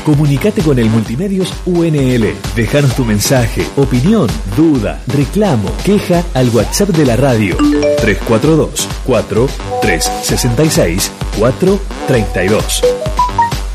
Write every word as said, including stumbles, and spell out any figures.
Comunicate con el Multimedios U N L. Déjanos tu mensaje, opinión, duda, reclamo, queja al WhatsApp de la radio tres cuatro dos, cuatro, tres seis seis, cuatro tres dos.